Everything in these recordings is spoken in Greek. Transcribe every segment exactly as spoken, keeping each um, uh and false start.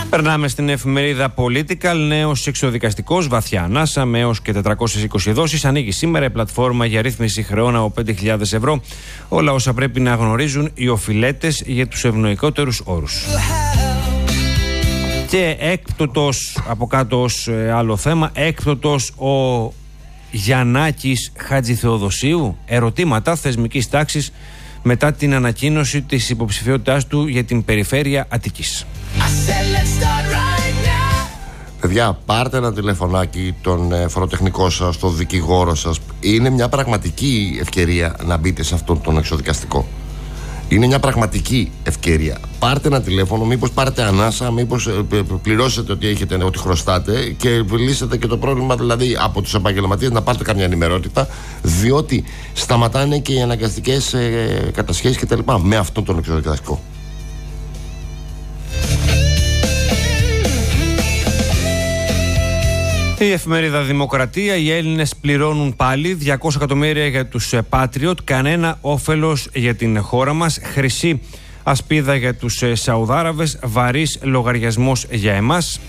Περνάμε στην εφημερίδα Political. Νέος εξοδικαστικός, βαθιά ανάσα με έως και τετρακόσιες είκοσι δόσεις. Ανοίγει σήμερα η πλατφόρμα για ρύθμιση χρεών από πέντε χιλιάδες ευρώ. Όλα όσα πρέπει να γνωρίζουν οι οφειλέτες για τους ευνοϊκότερους όρους. Και έκπτωτος, από κάτω ως άλλο θέμα, έκπτωτος ο Γιαννάκης Χατζηθεοδοσίου. Ερωτήματα θεσμικής τάξης μετά την ανακοίνωση της υποψηφιότητάς του για την περιφέρεια Αττικής. Παιδιά, πάρτε ένα τηλεφωνάκι τον ε, φοροτεχνικό σας, τον δικηγόρο σας. Είναι μια πραγματική ευκαιρία να μπείτε σε αυτόν τον εξοδικαστικό. Είναι μια πραγματική ευκαιρία. Πάρτε ένα τηλέφωνο, μήπως πάρετε ανάσα, μήπως ε, πληρώσετε ό,τι έχετε, ό,τι χρωστάτε και λύσετε και το πρόβλημα, δηλαδή από τους επαγγελματίες να πάρετε καμιά ενημερότητα, διότι σταματάνε και οι αναγκαστικές ε, κατασχέσεις κτλ. Με αυτόν τον εξοδικαστικό. Η εφημερίδα Δημοκρατία. Οι Έλληνες πληρώνουν πάλι διακόσια εκατομμύρια για τους Patriot. Κανένα όφελος για την χώρα μας. Χρυσή ασπίδα για τους Σαουδάραβες. Βαρύς λογαριασμός για εμάς.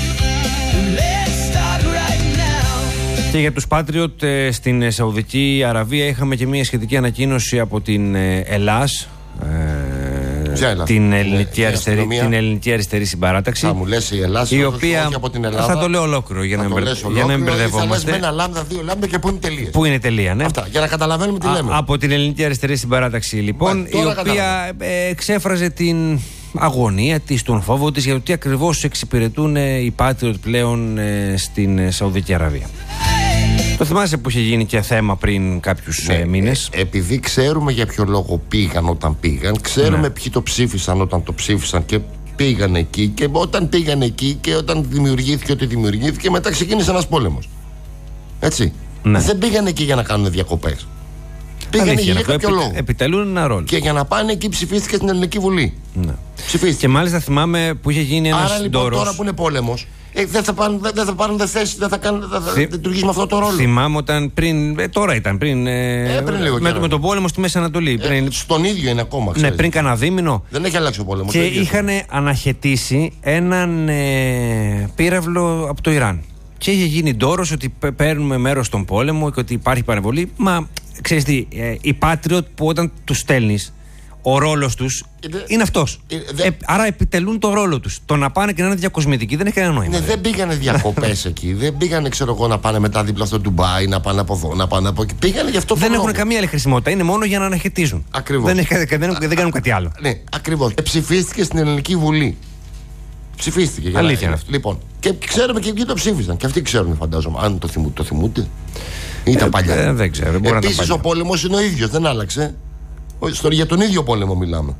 Και για τους Patriot στην Σαουδική Αραβία είχαμε και μια σχετική ανακοίνωση από την Ελλάς. Την ελληνική, αριστερή, την ελληνική αριστερή συμπαράταξη. Θα μου λες η Ελλάδα, η οποία όχι από την Ελλάδα. Θα το λέω ολόκληρο για, να, μπερ... για να μην μπερδευόμαστε. Με ένα λάμδα, δύο λάμδα και πού είναι τελεία. Πού είναι τελεία, ναι. Αυτά, για να καταλαβαίνουμε τι Α, λέμε. Από την ελληνική αριστερή συμπαράταξη, λοιπόν, Μα, η οποία ε, εξέφραζε την αγωνία της, τον φόβο της για το τι ακριβώς εξυπηρετούν ε, οι Patriot πλέον ε, στην ε, Σαουδική Αραβία. Το θυμάσαι που είχε γίνει και θέμα πριν κάποιους ναι, ε, μήνες. Ε, επειδή ξέρουμε για ποιο λόγο πήγαν όταν πήγαν, ξέρουμε ναι. ποιοι το ψήφισαν όταν το ψήφισαν και πήγαν εκεί. Και όταν πήγαν εκεί και όταν δημιουργήθηκε ό,τι δημιουργήθηκε, μετά ξεκίνησε ένας πόλεμος. Έτσι. Ναι. Δεν πήγαν εκεί για να κάνουν διακοπές. Πήγαν εκεί για κάποιο λόγο. Επιτελούν ένα ρόλο. Και για να πάνε εκεί ψηφίστηκε στην Ελληνική Βουλή. Ναι. Ψηφίστηκε. Και μάλιστα θυμάμαι που είχε γίνει ένας Άρα λοιπόν ντόρος. Τώρα που είναι πόλεμος, Ε, δεν θα πάρουν, δεν θα πάρουν θέση, δεν θα, κάνουν, δεν θα Θυ... λειτουργήσει με αυτό το ρόλο. Θυμάμαι όταν πριν, ε, τώρα ήταν πριν, ε, ε, πριν λίγο με, με τον πόλεμο στη Μέση Ανατολή. Ε, πριν, στον ίδιο είναι ακόμα, ξέρεις. Ναι, πριν κανένα δίμηνο. Δεν έχει αλλάξει ο πόλεμος. Και είχαν αναχαιτήσει έναν ε, πύραυλο από το Ιράν. Και είχε γίνει ντόρος ότι παίρνουμε μέρος στον πόλεμο και ότι υπάρχει παρεμβολή. Μα ξέρεις τι, ε, οι Patriot που όταν τους στέλνεις, ο ρόλος τους ε, είναι αυτός. Ε, δε... ε, άρα επιτελούν το ρόλο τους. Το να πάνε και να είναι διακοσμητικοί δεν έχει κανένα νόημα. Ναι, δεν πήγανε διακοπές εκεί. Δεν πήγανε, ξέρω εγώ, να πάνε μετά δίπλα στο Ντουμπάι, να πάνε από εδώ, να πάνε από εκεί. Πήγανε γι' αυτό. Δεν έχουν καμία άλλη χρησιμότητα. Είναι μόνο για να αναχαιτίζουν. Ακριβώς. Δεν, δεν, δεν, δεν κάνουν κάτι άλλο. Ναι, ακριβώς. Ε, ψηφίστηκε στην Ελληνική Βουλή. Ψηφίστηκε. Για Αλήθεια να... αυτό. Λοιπόν, και ξέρουμε και ποιοι το ψήφισαν. Και αυτοί ξέρουν, φαντάζομαι. Αν το θυμούνται. Το θυμούνται. Ή τα ε, παλιά. Ε, δεν ξέρω. Επίσης ο πόλεμος είναι ο ίδιος, δεν άλλαξε. Στο, για τον ίδιο πόλεμο μιλάμε.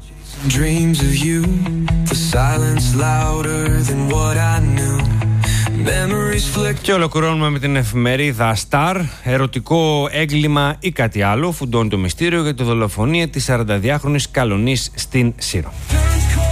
Και ολοκληρώνουμε με την εφημερίδα Star. Ερωτικό έγκλημα ή κάτι άλλο. Φουντώνει το μυστήριο για τη δολοφονία της σαρανταδυάχρονης Καλονής στην Σύρο.